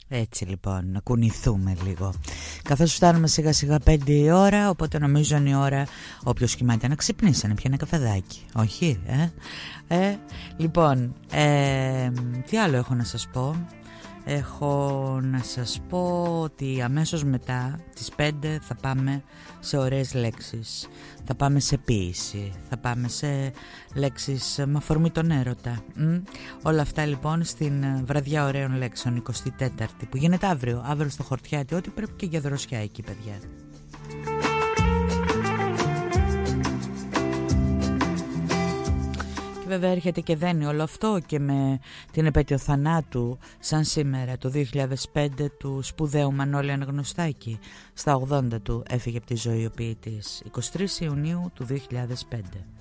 Έτσι λοιπόν, να κουνηθούμε λίγο. Καθώς φτάνουμε σιγά σιγά 5 η ώρα, οπότε νομίζω είναι η ώρα όποιος κοιμάται να ξυπνήσει, να πιει ένα καφεδάκι. Όχι, Λοιπόν, τι άλλο έχω να σας πω? Έχω να σας πω ότι αμέσως μετά τις 5 θα πάμε σε ωραίες λέξεις. Θα πάμε σε ποίηση, θα πάμε σε λέξεις με αφορμή τον έρωτα. Όλα αυτά λοιπόν στην βραδιά ωραίων λέξεων 24η που γίνεται αύριο στο Χορτιάτι, ό,τι πρέπει και για δροσιά εκεί παιδιά. Βέβαια έρχεται και δένει όλο αυτό και με την επέτειο θανάτου σαν σήμερα το 2005 του σπουδαίου Μανώλη Αναγνωστάκη. Στα 80 του έφυγε από τη ζωή ο ποιητής, 23 Ιουνίου του 2005.